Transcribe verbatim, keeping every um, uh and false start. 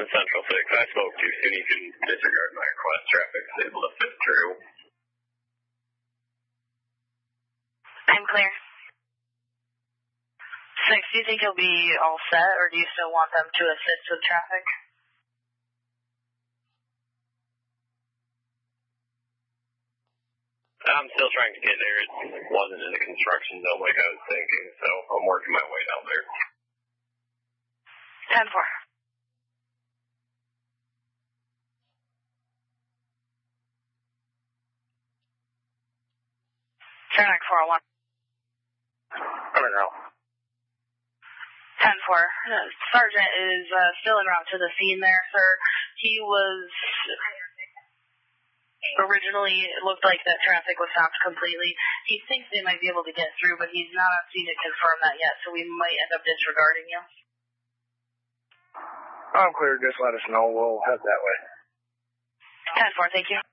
is Central six. I spoke too soon. You can disregard my request. Traffic's able to fit through. I'm clear. Six, do you think you'll be all set, or do you still want them to assist with traffic? I'm still trying to get there. It wasn't in the construction zone like I was thinking, so I'm working my way down there. ten four. Turn four oh one. Coming out. ten four. Uh, Sergeant is uh, still en route to the scene there, sir. He was... Originally, it looked like that traffic was stopped completely. He thinks they might be able to get through, but he's not on scene to confirm that yet, so we might end up disregarding you. I'm clear. Just let us know. We'll head that way. ten four, thank you.